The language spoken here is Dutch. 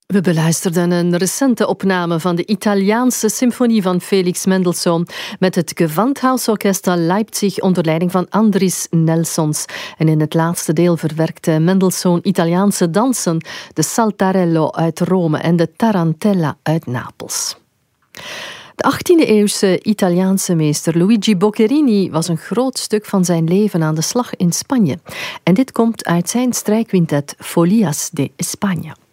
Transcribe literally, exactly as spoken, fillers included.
We beluisterden een recente opname van de Italiaanse symfonie van Felix Mendelssohn met het Gewandhausorchester Leipzig onder leiding van Andris Nelsons. En in het laatste deel verwerkte Mendelssohn Italiaanse dansen, de Saltarello uit Rome en de Tarantella uit Napels. De achttiende-eeuwse Italiaanse meester Luigi Boccherini was een groot stuk van zijn leven aan de slag in Spanje. En dit komt uit zijn strijkquintet Folias de España.